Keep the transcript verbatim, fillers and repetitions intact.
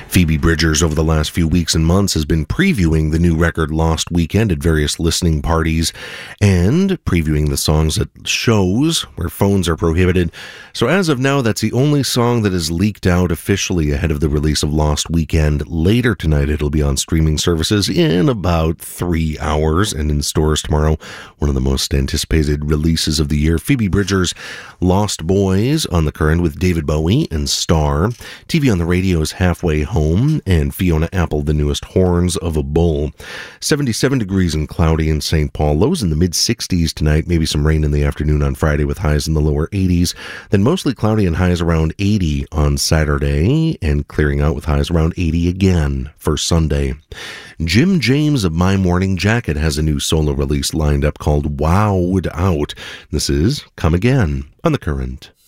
Phoebe Bridgers over the last few weeks and months has been previewing the new record Lost Weekend at various listening parties and previewing the songs at shows where phones are prohibited. So as of now, that's the only song that is leaked out officially ahead of the release of Lost Weekend. Later tonight, it'll be on streaming services in about three hours and in stores tomorrow. One of the most anticipated releases of the year. Phoebe Bridgers' Lost Boys on the current with David Bowie and Star. T V on the Radio's Halfway Home. And Fiona Apple, the newest Horns of a Bull. seventy-seven degrees and cloudy in Saint Paul. Lows in the mid-sixties tonight. Maybe some rain in the afternoon on Friday with highs in the lower eighties. Then mostly cloudy and highs around eighty on Saturday. And clearing out with highs around eighty again for Sunday. Jim James of My Morning Jacket has a new solo release lined up called Wowed Out. This is Come Again on The Current.